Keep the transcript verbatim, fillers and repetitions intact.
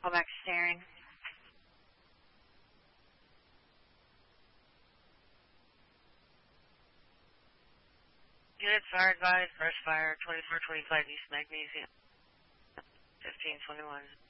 Call back steering. Units are advised, first fire, twenty-four twenty-five East Magnesium, fifteen twenty-one.